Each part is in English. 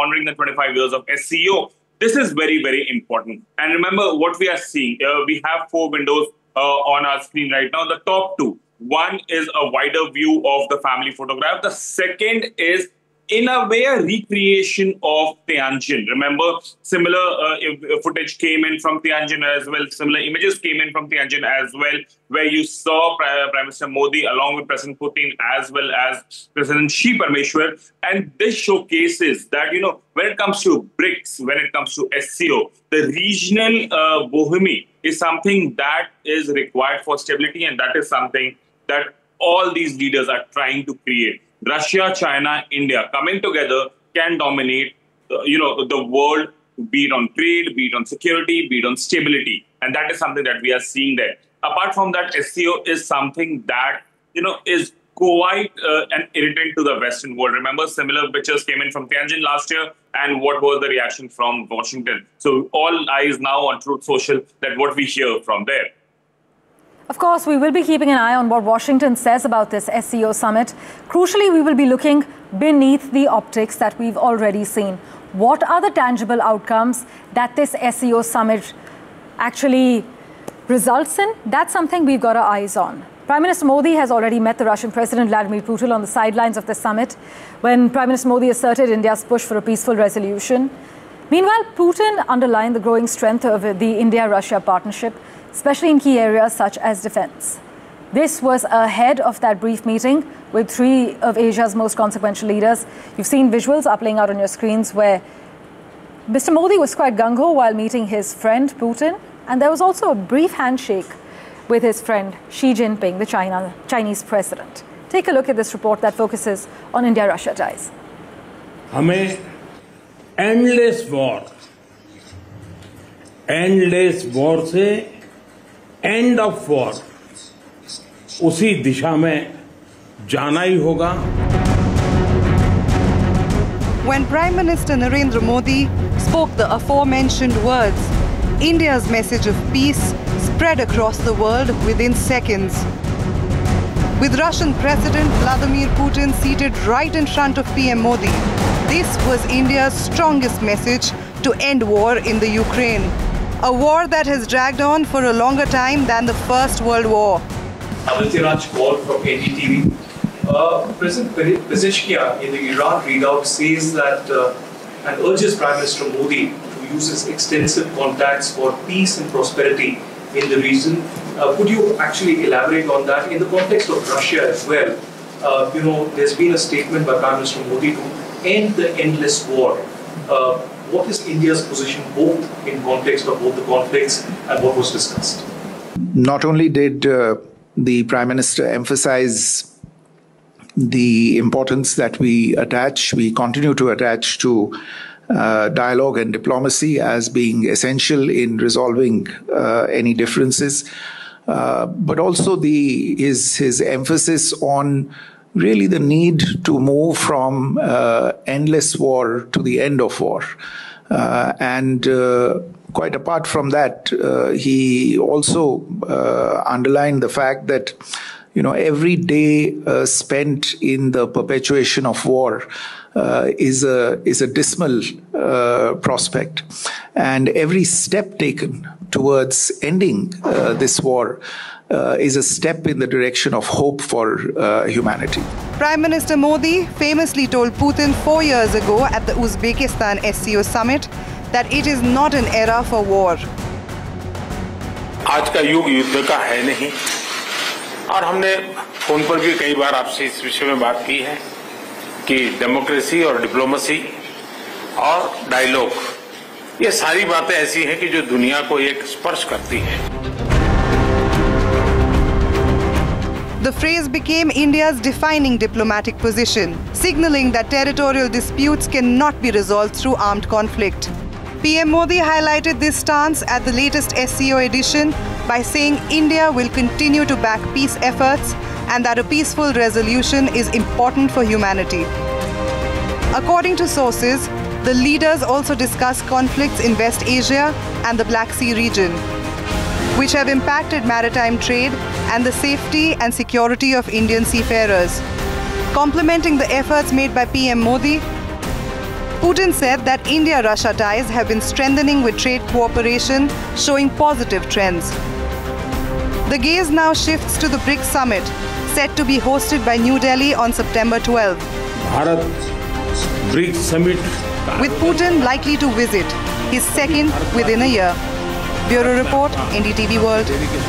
honoring the 25 years of SCO. This is very, very important. And remember what we are seeing. We have 4 windows on our screen right now. The top 2. One is a wider view of the family photograph. The second is, in a way, a recreation of Tianjin. Remember, similar footage came in from Tianjin as well. Similar images came in from Tianjin as well, where you saw Prime Minister Modi along with President Putin as well as President Xi Parmeshwar. And this showcases that, when it comes to BRICS, when it comes to SCO, the regional bohemy is something that is required for stability, and that is something that all these leaders are trying to create. Russia, China, India coming together can dominate, the world, be it on trade, be it on security, be it on stability. And that is something that we are seeing there. Apart from that, SCO is something that, is quite an irritant to the Western world. Remember, similar pictures came in from Tianjin last year, and what was the reaction from Washington? So all eyes now on Truth Social, that what we hear from there. Of course, we will be keeping an eye on what Washington says about this SCO summit. Crucially, we will be looking beneath the optics that we've already seen. What are the tangible outcomes that this SCO summit actually results in? That's something we've got our eyes on. Prime Minister Modi has already met the Russian President Vladimir Putin on the sidelines of the summit, when Prime Minister Modi asserted India's push for a peaceful resolution. Meanwhile, Putin underlined the growing strength of the India-Russia partnership, especially in key areas such as defense. This was ahead of that brief meeting with 3 of Asia's most consequential leaders. You've seen visuals playing out on your screens where Mr. Modi was quite gung-ho while meeting his friend Putin, and there was also a brief handshake with his friend Xi Jinping, the Chinese president. Take a look at this report that focuses on India-Russia ties. हमें endless war से end of war उसी दिशा में जाना ही होगा. When Prime Minister Narendra Modi spoke the aforementioned words, India's message of peace spread across the world within seconds. With Russian President Vladimir Putin seated right in front of PM Modi, this was India's strongest message to end war in the Ukraine. A war that has dragged on for a longer time than the First World War. Aditya Raj Kaur from NDTV. President Pezeshkian in the Iran readout says that and urges Prime Minister Modi to use his extensive contacts for peace and prosperity in the region. Could you actually elaborate on that in the context of Russia as well? There's been a statement by Prime Minister Modi to end the endless war. What is India's position both in context of both the conflicts and what was discussed? Not only did the Prime Minister emphasize the importance that we continue to attach to dialogue and diplomacy as being essential in resolving any differences, but also his emphasis on really the need to move from endless war to the end of war. And quite apart from that, he also underlined the fact that every day spent in the perpetuation of war is a dismal prospect, and every step taken towards ending this war is a step in the direction of hope for humanity. Prime Minister Modi famously told Putin 4 years ago at the Uzbekistan SCO summit that it is not an era for war. आज का युग युद्ध का है नहीं, और हमने phone पर भी कई बार आपसे इस विषय में बात की है कि डेमोक्रेसी और डिप्लोमेसी और डायलॉग ये सारी बातें ऐसी हैं कि जो दुनिया को एक स्पर्श करती है. The phrase became India's defining diplomatic position, signaling that territorial disputes cannot be resolved through armed conflict. PM Modi highlighted this stance at the latest SCO edition by saying India will continue to back peace efforts and that a peaceful resolution is important for humanity. According to sources, the leaders also discussed conflicts in West Asia and the Black Sea region, which have impacted maritime trade and the safety and security of Indian seafarers. Complementing the efforts made by PM Modi, Putin said that India-Russia ties have been strengthening with trade cooperation, showing positive trends. The gaze now shifts to the BRICS summit, set to be hosted by New Delhi on September 12. Bharat BRICS summit With Putin likely to visit, his second within a year. Bureau Report, NDTV World.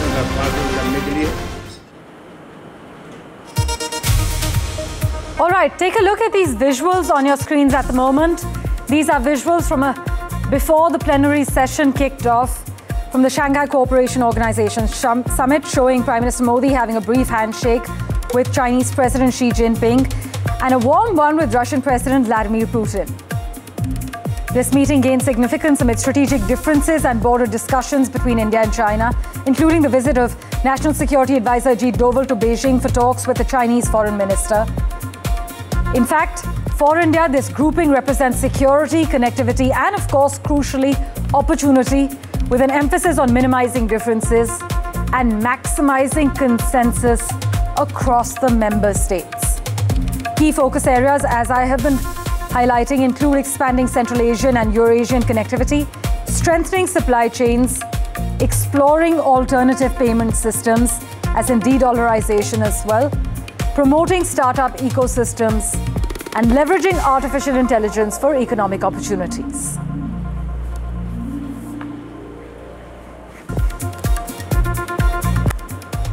All right, take a look at these visuals on your screens at the moment. These are visuals from before the plenary session kicked off from the Shanghai Cooperation Organization summit, showing Prime Minister Modi having a brief handshake with Chinese President Xi Jinping and a warm one with Russian President Vladimir Putin. This meeting gained significance amid strategic differences and border discussions between India and China, including the visit of National Security Advisor Ajit Doval to Beijing for talks with the Chinese Foreign Minister. In fact, for India, this grouping represents security, connectivity, and of course, crucially, opportunity, with an emphasis on minimizing differences and maximizing consensus across the member states. Key focus areas, as I have been highlighting, include expanding Central Asian and Eurasian connectivity, strengthening supply chains, exploring alternative payment systems, as in de-dollarization as well, promoting startup ecosystems, and leveraging artificial intelligence for economic opportunities.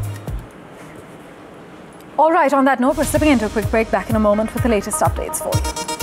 All right, on that note, we're slipping into a quick break. Back in a moment with the latest updates for you.